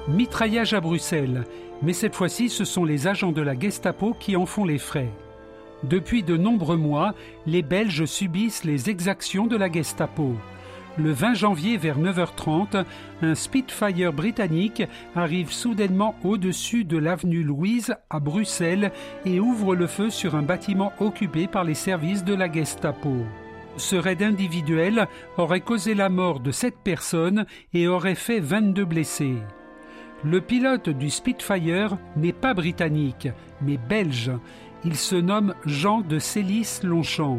Mitraillage à Bruxelles, mais cette fois-ci ce sont les agents de la Gestapo qui en font les frais. Depuis de nombreux mois, les Belges subissent les exactions de la Gestapo. Le 20 janvier vers 9h30, un Spitfire britannique arrive soudainement au-dessus de l'avenue Louise à Bruxelles et ouvre le feu sur un bâtiment occupé par les services de la Gestapo. Ce raid individuel aurait causé la mort de 7 personnes et aurait fait 22 blessés. Le pilote du Spitfire n'est pas britannique, mais belge. Il se nomme Jean de Célis-Longchamp.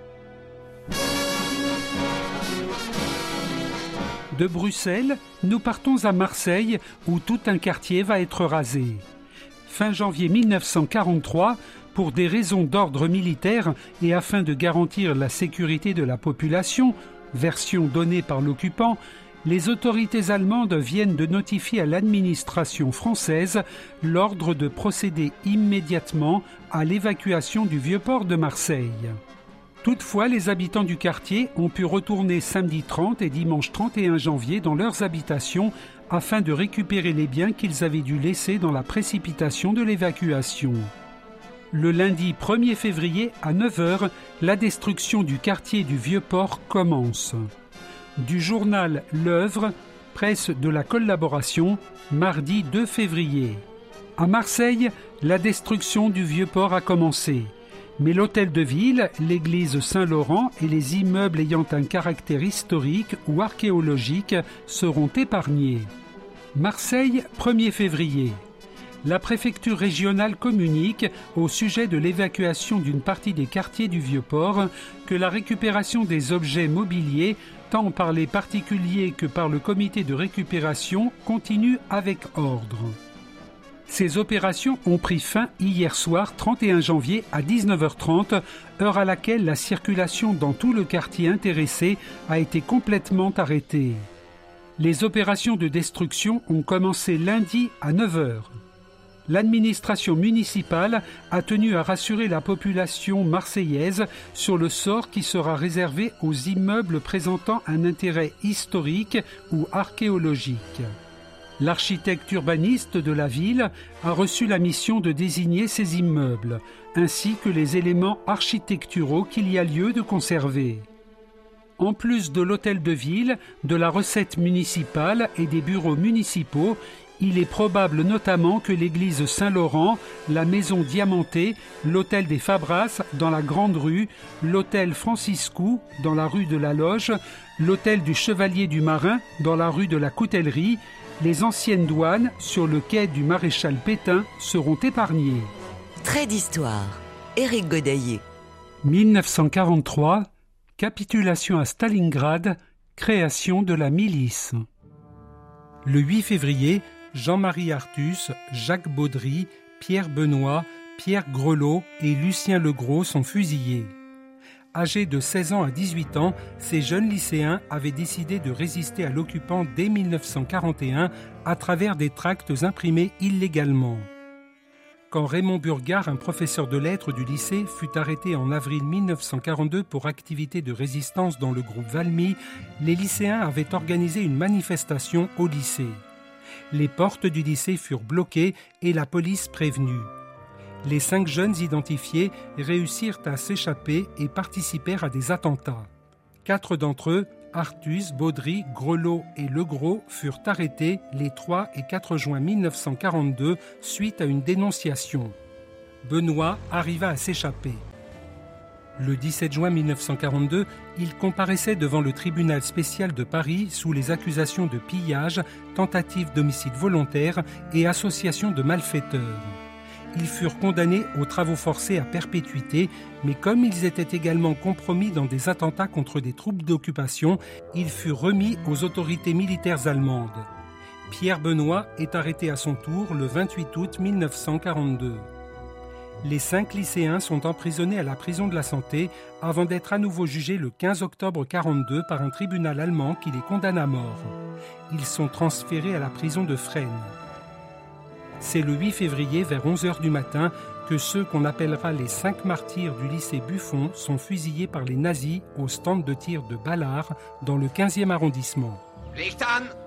De Bruxelles, nous partons à Marseille où tout un quartier va être rasé. Fin janvier 1943, pour des raisons d'ordre militaire et afin de garantir la sécurité de la population, version donnée par l'occupant, les autorités allemandes viennent de notifier à l'administration française l'ordre de procéder immédiatement à l'évacuation du Vieux-Port de Marseille. Toutefois, les habitants du quartier ont pu retourner samedi 30 et dimanche 31 janvier dans leurs habitations afin de récupérer les biens qu'ils avaient dû laisser dans la précipitation de l'évacuation. Le lundi 1er février à 9h, la destruction du quartier du Vieux-Port commence. Du journal L'Œuvre, presse de la collaboration, mardi 2 février. À Marseille, la destruction du Vieux-Port a commencé. Mais l'hôtel de ville, l'église Saint-Laurent et les immeubles ayant un caractère historique ou archéologique seront épargnés. Marseille, 1er février. La préfecture régionale communique au sujet de l'évacuation d'une partie des quartiers du Vieux-Port que la récupération des objets mobiliers, tant par les particuliers que par le comité de récupération, continue avec ordre. Ces opérations ont pris fin hier soir 31 janvier à 19h30, heure à laquelle la circulation dans tout le quartier intéressé a été complètement arrêtée. Les opérations de destruction ont commencé lundi à 9h. L'administration municipale a tenu à rassurer la population marseillaise sur le sort qui sera réservé aux immeubles présentant un intérêt historique ou archéologique. L'architecte urbaniste de la ville a reçu la mission de désigner ces immeubles, ainsi que les éléments architecturaux qu'il y a lieu de conserver. En plus de l'hôtel de ville, de la recette municipale et des bureaux municipaux, il est probable notamment que l'église Saint-Laurent, la maison Diamantée, l'hôtel des Fabras dans la Grande Rue, l'hôtel Franciscou dans la rue de la Loge, l'hôtel du Chevalier du Marin dans la rue de la Coutellerie, les anciennes douanes sur le quai du Maréchal Pétain seront épargnées. Trait d'histoire, Éric Godaillé. 1943, capitulation à Stalingrad, création de la milice. Le 8 février, Jean-Marie Artus, Jacques Baudry, Pierre Benoît, Pierre Grelot et Lucien Legros sont fusillés. Âgés de 16 ans à 18 ans, ces jeunes lycéens avaient décidé de résister à l'occupant dès 1941 à travers des tracts imprimés illégalement. Quand Raymond Burgard, un professeur de lettres du lycée, fut arrêté en avril 1942 pour activité de résistance dans le groupe Valmy, les lycéens avaient organisé une manifestation au lycée. Les portes du lycée furent bloquées et la police prévenue. Les 5 jeunes identifiés réussirent à s'échapper et participèrent à des attentats. 4 d'entre eux, Artus, Baudry, Grelot et Legros, furent arrêtés les 3 et 4 juin 1942 suite à une dénonciation. Benoît arriva à s'échapper. Le 17 juin 1942, il comparaissait devant le tribunal spécial de Paris sous les accusations de pillage, tentative d'homicide volontaire et association de malfaiteurs. Ils furent condamnés aux travaux forcés à perpétuité, mais comme ils étaient également compromis dans des attentats contre des troupes d'occupation, ils furent remis aux autorités militaires allemandes. Pierre Benoît est arrêté à son tour le 28 août 1942. Les 5 lycéens sont emprisonnés à la prison de la Santé avant d'être à nouveau jugés le 15 octobre 1942 par un tribunal allemand qui les condamne à mort. Ils sont transférés à la prison de Fresnes. C'est le 8 février vers 11h du matin que ceux qu'on appellera les 5 martyrs du lycée Buffon sont fusillés par les nazis au stand de tir de Ballard dans le 15e arrondissement. Licht an!